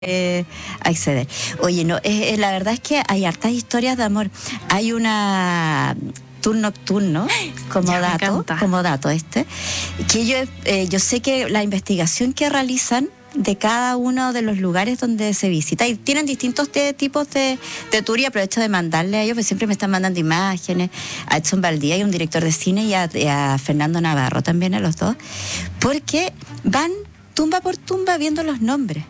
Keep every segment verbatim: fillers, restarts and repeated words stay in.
Eh, acceder. Oye, no, eh, eh, la verdad es que hay hartas historias de amor. Hay una tour nocturno como Ya, dato, como dato este, que yo, eh, yo sé que la investigación que realizan de cada uno de los lugares donde se visita, y tienen distintos de, tipos de, de tour, y aprovecho de mandarle a ellos, porque siempre me están mandando imágenes, a Edson Valdía, y un director de cine, y a, y a Fernando Navarro también, a los dos, porque van tumba por tumba viendo los nombres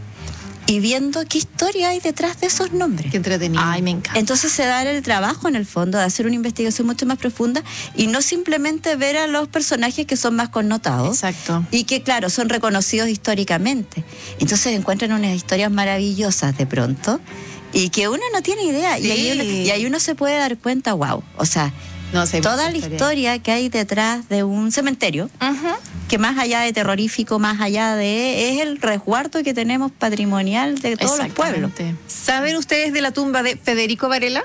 y viendo qué historia hay detrás de esos nombres. Qué entretenido. Ay, me encanta. Entonces se da el trabajo, en el fondo, de hacer una investigación mucho más profunda y no simplemente ver a los personajes que son más connotados. Exacto. Y que, claro, son reconocidos históricamente. Entonces encuentran unas historias maravillosas de pronto y que uno no tiene idea. Sí. Y, ahí uno, y ahí uno se puede dar cuenta, wow, o sea, no sé, toda la historia. historia que hay detrás de un cementerio, uh-huh, que más allá de terrorífico, más allá de, es el resguardo que tenemos patrimonial de todos los pueblos. ¿Saben ustedes de la tumba de Federico Varela?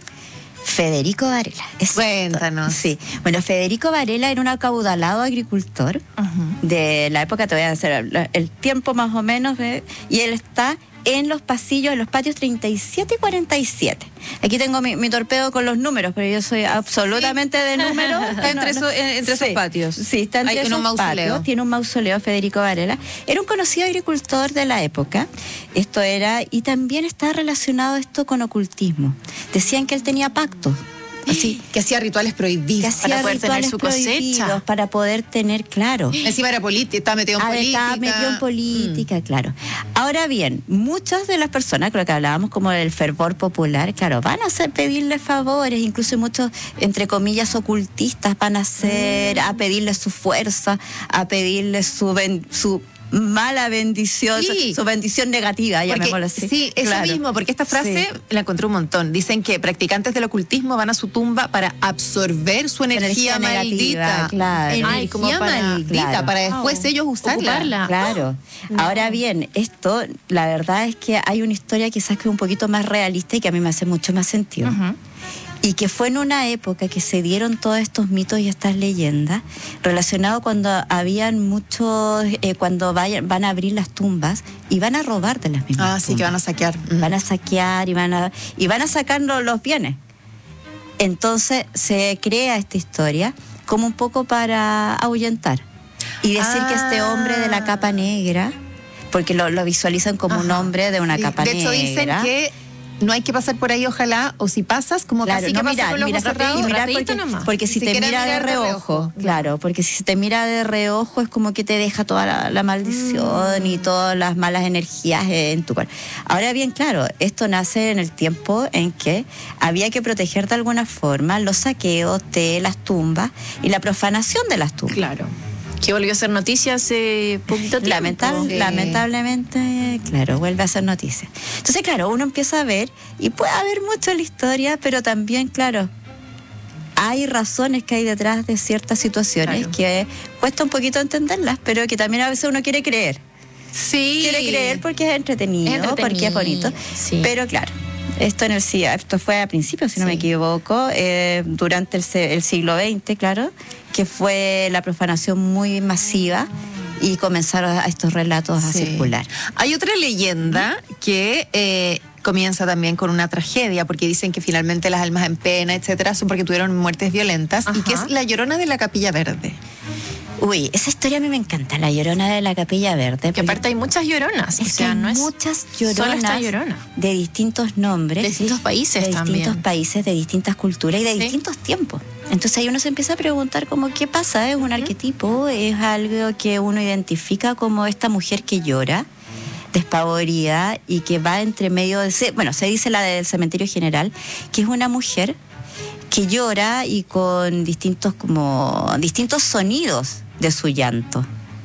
Federico Varela. Exacto. Cuéntanos. Sí. Bueno, Federico Varela era un acaudalado agricultor, uh-huh, de la época, te voy a hacer el tiempo más o menos, ¿eh? Y él está en los pasillos, en los patios treinta y siete y cuarenta y siete. Aquí tengo mi, mi torpedo con los números, pero yo soy absolutamente, sí, de números. Está entre, no, no. Eso, entre sí, esos patios. Sí, está entre Hay esos un mausoleo. patios. Tiene un mausoleo, Federico Varela. Era un conocido agricultor de la época. Esto era, y también está relacionado esto con ocultismo. Decían que él tenía pactos. Así, que hacía rituales prohibidos para poder tener su cosecha, para poder tener, claro. Encima era política, estaba metido en ah, política. Estaba metido en política, mm. claro. Ahora bien, muchas de las personas, con lo que hablábamos como del fervor popular, claro, van a hacer pedirle favores, incluso muchos, entre comillas, ocultistas van a hacer, mm. a pedirle su fuerza, a pedirle su, ben, su mala bendición, sí, su, su bendición negativa, llamémoslo así. Sí, eso claro. mismo, porque esta frase sí. la encontré un montón. Dicen que practicantes del ocultismo van a su tumba para absorber su energía, energía maldita. Negativa, claro. Energía Ay, como para, maldita, claro. para después oh. ellos usarla. Ocuparla. Claro. No. Ahora bien, esto, la verdad es que hay una historia quizás que es un poquito más realista y que a mí me hace mucho más sentido. Uh-huh. Y que fue en una época que se dieron todos estos mitos y estas leyendas relacionados cuando habían muchos, eh, cuando vayan, van a abrir las tumbas y van a robar de las mismas Ah, sí, tumbas. que van a saquear. Van a saquear y van a, y van a sacar los bienes. Entonces se crea esta historia como un poco para ahuyentar y decir ah. que este hombre de la capa negra, porque lo, lo visualizan como Ajá. un hombre de una sí. capa de negra. De hecho dicen que no hay que pasar por ahí, ojalá, o si pasas, como claro, casi no, que mirar, pasas con los mirar, ojos cerrados, mirar porque, nomás. porque si, si te mira de reojo, de reojo, claro, porque si te mira de reojo es como que te deja toda la, la maldición mm. y todas las malas energías en tu cuerpo. Ahora bien, claro, esto nace en el tiempo en que había que proteger de alguna forma los saqueos de las tumbas y la profanación de las tumbas. Claro. Que volvió a ser noticia hace poquito tiempo. Lamentable, sí. Lamentablemente, claro, vuelve a ser noticia. Entonces, claro, uno empieza a ver, y puede haber mucho en la historia, pero también, claro, hay razones que hay detrás de ciertas situaciones claro. que cuesta un poquito entenderlas, pero que también a veces uno quiere creer. Sí. Quiere creer porque es entretenido, es entretenido. porque es bonito. Sí. Pero claro, esto en el esto fue a principios, si no sí. me equivoco, eh, durante el, el siglo veinte, claro, que fue la profanación muy masiva y comenzaron a estos relatos sí. a circular. Hay otra leyenda que eh, comienza también con una tragedia, porque dicen que finalmente las almas en pena, etcétera, son porque tuvieron muertes violentas, Ajá. y que es la Llorona de la Capilla Verde. Uy, esa historia a mí me encanta, la Llorona de la Capilla Verde. Que aparte hay muchas lloronas. Es o sea, que hay no es muchas lloronas solo esta llorona. De distintos nombres. De distintos países de también. De distintos países, de distintas culturas y de ¿Sí? distintos tiempos. Entonces ahí uno se empieza a preguntar como, ¿qué pasa? ¿Es un arquetipo? ¿Es algo que uno identifica como esta mujer que llora, despavorida y que va entre medio de... Bueno, se dice la del cementerio general, que es una mujer que llora y con distintos como distintos sonidos de su llanto,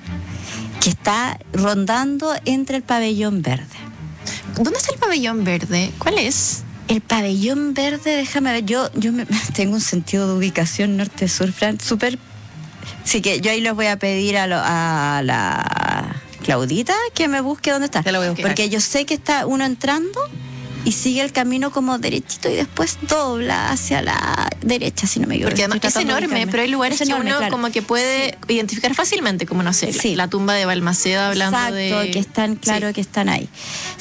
que está rondando entre el pabellón verde. ¿Dónde está el pabellón verde? ¿Cuál es? El pabellón verde, déjame ver, yo, yo me, tengo un sentido de ubicación norte-sur, Fran, súper... Así que yo ahí les voy a pedir a, lo, a la Claudita que me busque dónde está. Te lo voy a buscar. Porque yo sé que está uno entrando y sigue el camino como derechito y después dobla hacia la derecha, si no me equivoco. Porque además es enorme, pero hay lugares es enorme, que uno claro. como que puede sí. identificar fácilmente, como no sé, sí. la, la tumba de Balmaceda hablando Exacto, de... que están, claro, sí. que están ahí.